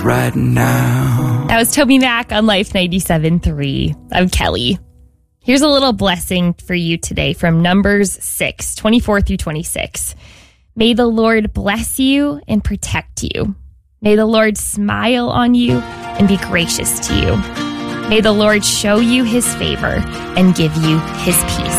right now. That was Toby Mac on Life 97.3. I'm Kelly. Here's a little blessing for you today from Numbers 6, 24 through 26. May the Lord bless you and protect you. May the Lord smile on you and be gracious to you. May the Lord show you his favor and give you his peace.